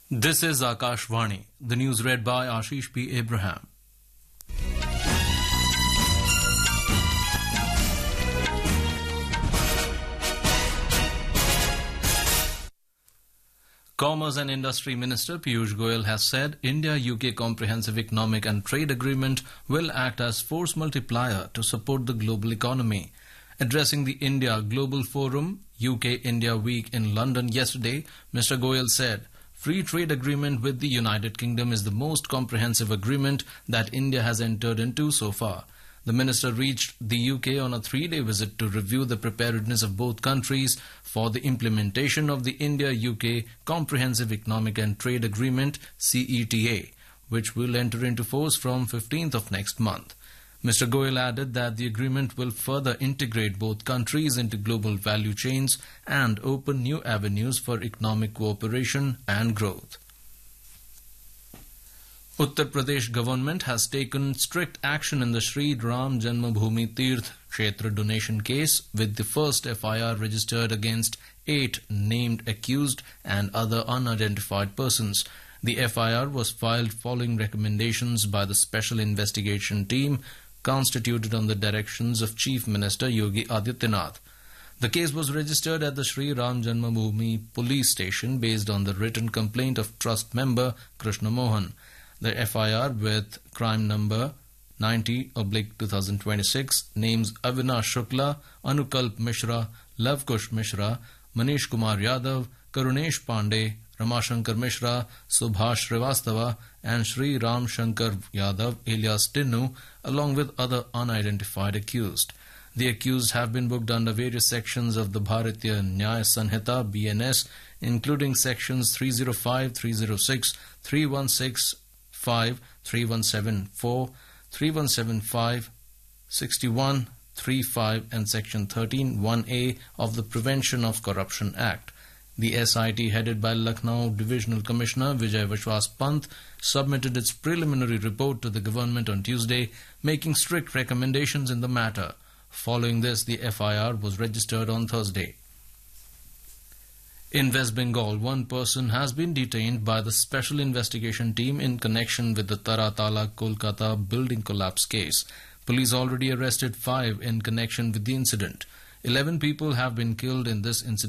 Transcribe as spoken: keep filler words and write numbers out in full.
This is Akashvani. The news read by Ashish P. Abraham. Commerce and Industry Minister Piyush Goyal has said India-U K Comprehensive Economic and Trade Agreement will act as force multiplier to support the global economy. Addressing the India Global Forum U K-India Week in London yesterday, Mister Goyal said, Free trade agreement with the United Kingdom is the most comprehensive agreement that India has entered into so far. The minister reached the U K on a three-day visit to review the preparedness of both countries for the implementation of the India-U K Comprehensive Economic and Trade Agreement C E T A, which will enter into force from fifteenth of next month. Mister Goyal added that the agreement will further integrate both countries into global value chains and open new avenues for economic cooperation and growth. Uttar Pradesh government has taken strict action in the Sri Ram Janmabhoomi Tirth Kshetra donation case, with the first F I R registered against eight named accused and other unidentified persons. The F I R was filed following recommendations by the Special Investigation Team constituted on the directions of Chief Minister Yogi Adityanath. The case was registered at the Sri Ram Janmabhoomi police station based on the written complaint of trust member Krishna Mohan. The F I R, with crime number ninety oblique twenty twenty-six, names Avinash Shukla, Anukalp Mishra, Lavkush Mishra, Manish Kumar Yadav, Karunesh Pandey, Ramashankar Mishra, Subhash Srivastava and Sri Ram Shankar Yadav alias Tinnu, along with other unidentified accused. The accused have been booked under various sections of the Bharatiya Nyaya Sanhita B N S, including sections three oh five, three oh six, three one six five, three one seven four, three one seven five, sixty-one thirty-five and section thirteen one A of the Prevention of Corruption Act. The S I T, headed by Lucknow Divisional Commissioner Vijay Vishwas Pant, submitted its preliminary report to the government on Tuesday, making strict recommendations in the matter. Following this, the F I R was registered on Thursday. In West Bengal, one person has been detained by the Special Investigation Team in connection with the Taratala, Kolkata building collapse case. Police already arrested five in connection with the incident. Eleven people have been killed in this incident.